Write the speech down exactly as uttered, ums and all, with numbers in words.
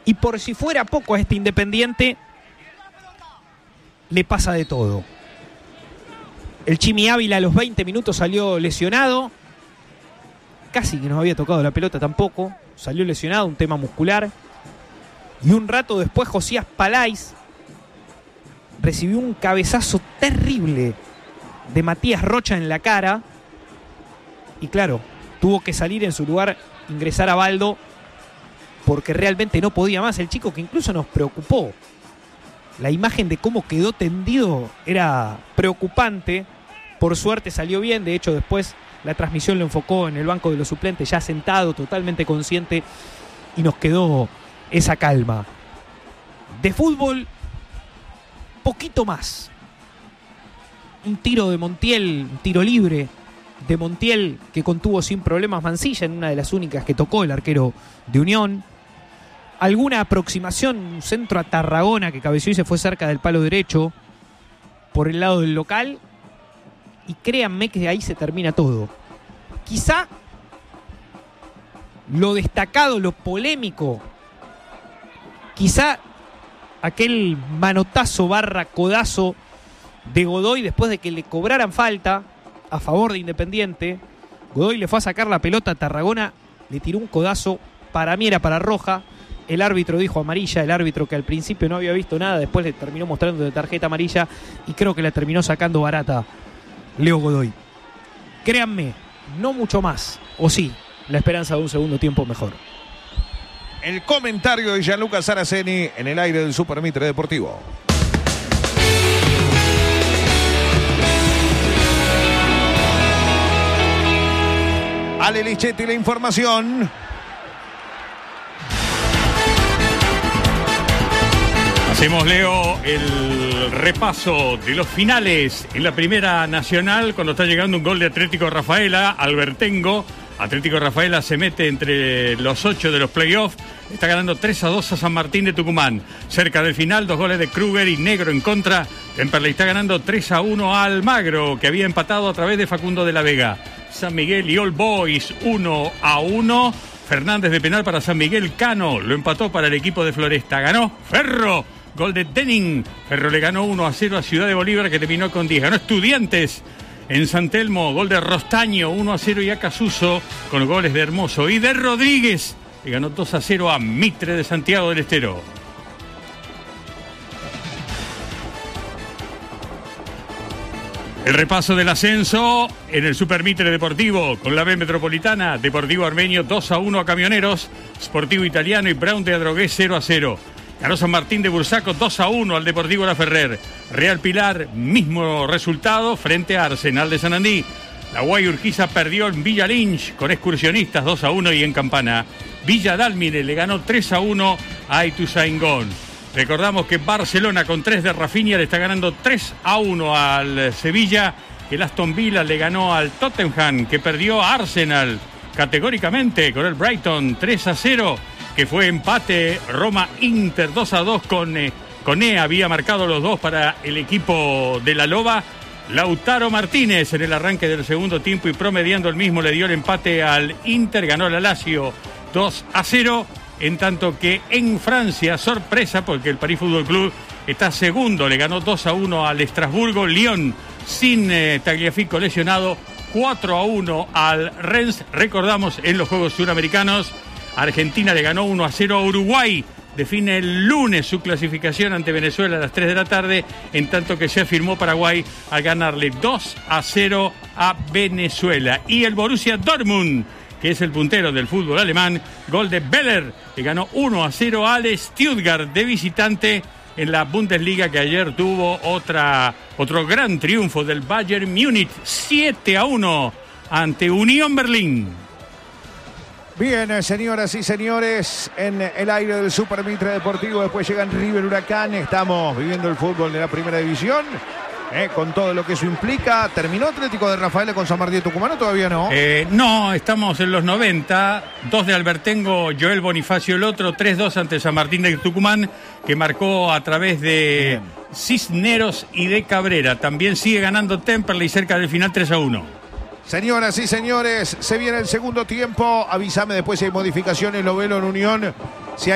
Y por si fuera poco a este Independiente, le pasa de todo. El Chimi Ávila a los veinte minutos salió lesionado. Casi que nos había tocado la pelota tampoco. Salió lesionado, un tema muscular. Y un rato después Josías Palais recibió un cabezazo terrible de Matías Rocha en la cara. Y claro, tuvo que salir en su lugar, ingresar a Baldo, porque realmente no podía más. El chico que incluso nos preocupó. La imagen de cómo quedó tendido era preocupante. Por suerte salió bien. De hecho, después la transmisión lo enfocó en el banco de los suplentes, ya sentado, totalmente consciente, y nos quedó esa calma. De fútbol, poquito más. Un tiro de Montiel, un tiro libre de Montiel que contuvo sin problemas Mansilla, en una de las únicas que tocó el arquero de Unión. Alguna aproximación, un centro a Tarragona que cabeció y se fue cerca del palo derecho por el lado del local. Y créanme que ahí se termina todo. Quizá lo destacado, lo polémico, quizá aquel manotazo barra codazo de Godoy después de que le cobraran falta a favor de Independiente. Godoy le fue a sacar la pelota a Tarragona, le tiró un codazo, para mí era para roja. El árbitro dijo amarilla, el árbitro que al principio no había visto nada, después le terminó mostrando de tarjeta amarilla y creo que la terminó sacando barata Leo Godoy. Créanme, no mucho más, o sí, la esperanza de un segundo tiempo mejor. El comentario de Gianluca Saraceni en el aire del Super Mitre Deportivo. Ale Lichetti, la información. Hacemos, Leo, el repaso de los finales en la Primera Nacional, cuando está llegando un gol de Atlético Rafaela, Albertengo. Atlético Rafaela se mete entre los ocho de los playoffs. Está ganando tres a dos a San Martín de Tucumán. Cerca del final, dos goles de Kruger y Negro en contra. Temperley está ganando tres a uno a Almagro, que había empatado a través de Facundo de la Vega. San Miguel y All Boys uno a uno. Fernández de penal para San Miguel. Cano lo empató para el equipo de Floresta. Ganó Ferro. Gol de Denning. Ferro le ganó uno a cero a Ciudad de Bolívar, que terminó con diez. Ganó Estudiantes en San Telmo. Gol de Rostaño, uno a cero, y a Casuso con goles de Hermoso y de Rodríguez, que ganó dos a cero a Mitre de Santiago del Estero. El repaso del ascenso en el Super Mitre Deportivo con la B Metropolitana. Deportivo Armenio dos a uno a Camioneros. Sportivo Italiano y Brown de Adrogué cero a cero. Ganó San Martín de Bursaco dos a uno al Deportivo La Ferrer. Real Pilar, mismo resultado frente a Arsenal de Sanandí. La Guay Urquiza perdió en Villa Lynch con Excursionistas dos a uno, y en Campana Villa Dálmine le ganó tres a uno a Ituzaingón. Recordamos que Barcelona con tres de Rafinha le está ganando tres a uno al Sevilla. El Aston Villa le ganó al Tottenham, que perdió a Arsenal categóricamente con el Brighton tres a cero. Que fue empate. Roma Inter dos a dos con eh, Coné había marcado los dos para el equipo de la Loba. Lautaro Martínez en el arranque del segundo tiempo y promediando el mismo le dio el empate al Inter. Ganó la Lazio dos a cero. En tanto que en Francia, sorpresa, porque el París Fútbol Club está segundo, le ganó dos a uno al Estrasburgo. Lyon sin eh, Tagliafico lesionado, cuatro a uno al Rennes. Recordamos, en los Juegos Suramericanos, Argentina le ganó uno a cero a Uruguay. Define el lunes su clasificación ante Venezuela a las tres de la tarde, en tanto que se afirmó Paraguay al ganarle dos a cero a Venezuela. Y el Borussia Dortmund, que es el puntero del fútbol alemán, gol de Beller, que ganó uno a cero al Stuttgart de visitante en la Bundesliga, que ayer tuvo otra, otro gran triunfo del Bayern Múnich, siete a uno ante Unión Berlín. Bien, señoras y señores, en el aire del Super Mitre Deportivo, después llegan River Huracán. Estamos viviendo el fútbol de la Primera División, eh, con todo lo que eso implica. ¿Terminó Atlético de Rafaela con San Martín de Tucumán o todavía no? Eh, no, estamos en los noventa. Dos de Albertengo, Joel Bonifacio el otro, tres dos ante San Martín de Tucumán, que marcó a través de Bien. Cisneros y de Cabrera. También sigue ganando Temperley cerca del final tres a uno. Señoras y señores, se viene el segundo tiempo. Avísame después si hay modificaciones, lo velo en Unión. Si hay